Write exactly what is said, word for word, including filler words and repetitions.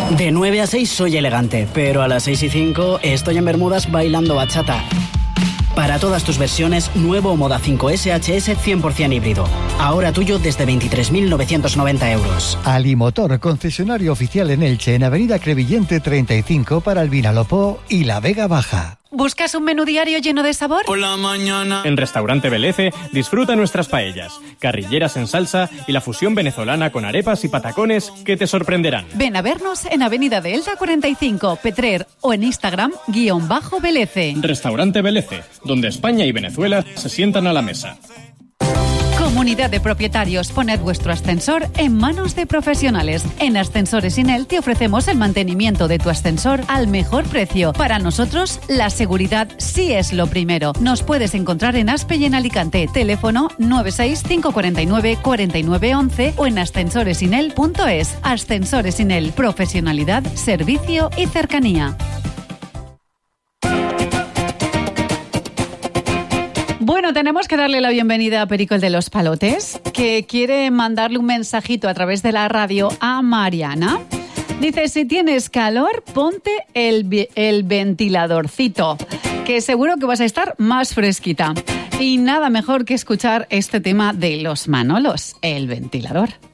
De nueve a seis soy elegante, pero a las seis y cinco estoy en Bermudas bailando bachata. Para todas tus versiones, nuevo Moda cinco S H S cien por ciento híbrido. Ahora tuyo desde veintitrés mil novecientos noventa euros. Alimotor, concesionario oficial en Elche, en Avenida Crevillente treinta y cinco para el Vinalopó y la Vega Baja. ¿Buscas un menú diario lleno de sabor? Por la mañana. En Restaurante Belece disfruta nuestras paellas, carrilleras en salsa y la fusión venezolana con arepas y patacones que te sorprenderán. Ven a vernos en Avenida de Elda cuarenta y cinco, Petrer, o en Instagram, guión bajo Belece. Restaurante Belece, donde España y Venezuela se sientan a la mesa. Comunidad de propietarios, poned vuestro ascensor en manos de profesionales. En Ascensores Inel te ofrecemos el mantenimiento de tu ascensor al mejor precio. Para nosotros, la seguridad sí es lo primero. Nos puedes encontrar en Aspe y en Alicante. Teléfono nueve seis cinco cuatro nueve cuatro nueve once o en ascensoresinel punto es. Ascensores Inel, profesionalidad, servicio y cercanía. Bueno, tenemos que darle la bienvenida a Perico el de los Palotes, que quiere mandarle un mensajito a través de la radio a Mariana. Dice, si tienes calor, ponte el, el ventiladorcito, que seguro que vas a estar más fresquita. Y nada mejor que escuchar este tema de los Manolos, el ventilador.